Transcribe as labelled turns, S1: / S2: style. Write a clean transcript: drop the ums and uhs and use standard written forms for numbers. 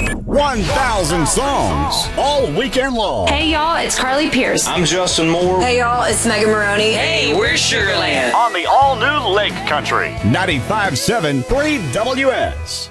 S1: 1,000 songs all weekend long.
S2: Hey y'all, it's Carly Pierce.
S3: I'm Justin Moore.
S4: Hey y'all, it's Megan Maroney.
S5: Hey, we're Sugarland.
S1: On the all-new Lake Country. 95.7 3WS.